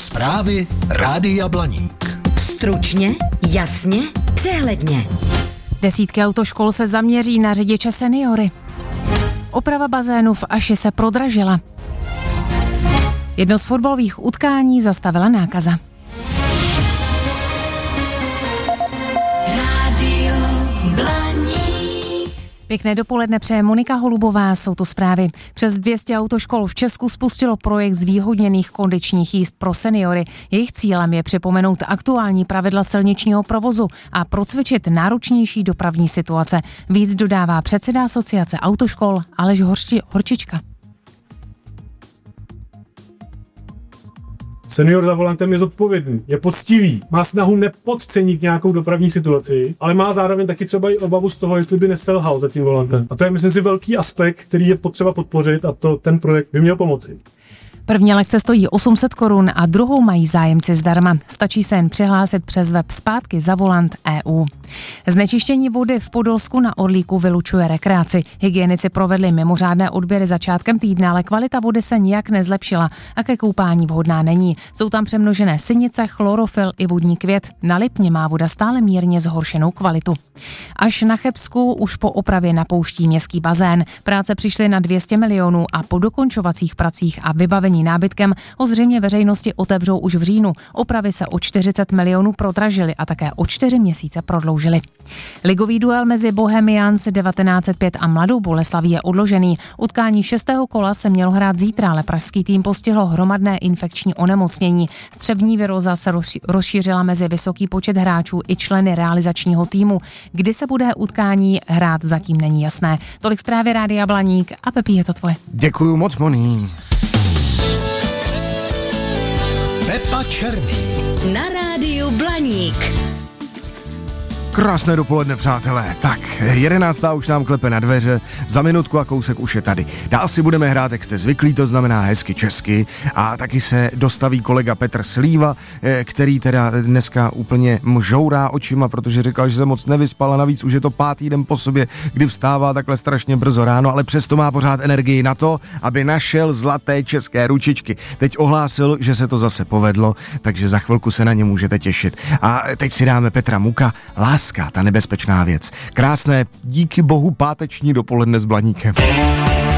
Zprávy Rádia Blaník. Stručně, jasně, přehledně. Desítky autoškol se zaměří na řidiče seniory. Oprava bazénu v Aši se prodražila. Jedno z fotbalových utkání zastavila nákaza. Rádio Blaník. Pěkné dopoledne přeje Monika Holubová, jsou tu zprávy. Přes 200 autoškol v Česku spustilo projekt zvýhodněných kondičních jízd pro seniory. Jejich cílem je připomenout aktuální pravidla silničního provozu a procvičit náročnější dopravní situace. Víc dodává předseda asociace autoškol Aleš Horčička. Senior za volantem je zodpovědný, je poctivý, má snahu nepodcenit nějakou dopravní situaci, ale má zároveň taky třeba i obavu z toho, jestli by neselhal za tím volantem. A to je, myslím si, velký aspekt, který je potřeba podpořit a ten projekt by měl pomoci. První lekce stojí 800 korun a druhou mají zájemci zdarma. Stačí se jen přihlásit přes web Zpátky za volant EU. Znečištění vody v Podolsku na Orlíku vylučuje rekreaci. Hygienici provedli mimořádné odběry začátkem týdne, ale kvalita vody se nijak nezlepšila a ke koupání vhodná není. Jsou tam přemnožené synice, chlorofyl i vodní květ. Na Lipně má voda stále mírně zhoršenou kvalitu. Až na Chebsku už po opravě napouští městský bazén. Práce přišly na 200 milionů a po dokončovacích pracích a vybavení nábytkem ho zřejmě veřejnosti otevřou už v říjnu. Opravy se o 40 milionů prodražily a také o 4 měsíce prodloužily. Ligový duel mezi Bohemians 1905 a Mladou Boleslaví je odložený. Utkání 6. kola se mělo hrát zítra, ale pražský tým postihlo hromadné infekční onemocnění. Střevní viróza se rozšířila mezi vysoký počet hráčů i členy realizačního týmu. Kdy se bude utkání hrát, zatím není jasné. Tolik zprávy Rádia Blaník a Pepi, je to tvoje. Děkuju moc, Moni. Pepa Černý. Na Rádiu Blaník. Krásné dopoledne, přátelé. Tak, 11. už nám klepe na dveře, za minutku a kousek už je tady. Dál si budeme hrát, jak jste zvyklí, to znamená hezky česky. A taky se dostaví kolega Petr Slíva, který teda dneska úplně mžourá očima, protože říkal, že se moc nevyspal a navíc už je to 5. den po sobě, kdy vstává takhle strašně brzo ráno, ale přesto má pořád energii na to, aby našel zlaté české ručičky. Teď ohlásil, že se to zase povedlo, takže za chvilku se na ně můžete těšit. A teď si dáme Petra Muka, Láska, ta nebezpečná věc. Krásné, díky bohu, páteční dopoledne s Blaníkem.